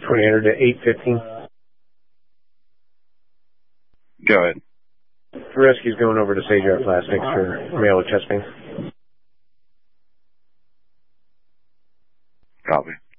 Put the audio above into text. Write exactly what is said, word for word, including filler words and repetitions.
twenty hundred to eight fifteen. Go ahead. The rescue's going over to Sage Art Plastics for mail with chest pain. Copy.